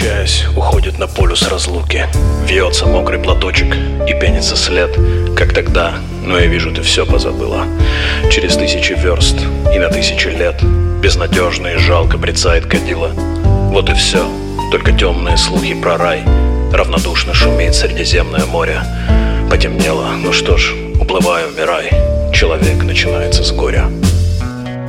прощаясь, уходит на полюс разлуки. Вьется мокрый платочек и пенится след. Как тогда, но я вижу, ты все позабыла. Через 1000 верст и на 1000 лет безнадежно и жалко брецает кадила. Вот и все, только темные слухи про рай. Равнодушно шумит Средиземное море. Потемнело, ну что ж, уплывай, умирай. Человек начинается с горя.